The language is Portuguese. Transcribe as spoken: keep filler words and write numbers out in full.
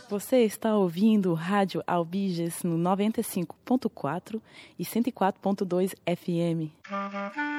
Você está ouvindo Rádio Albiges no noventa e cinco ponto quatro e cento e quatro ponto dois F M.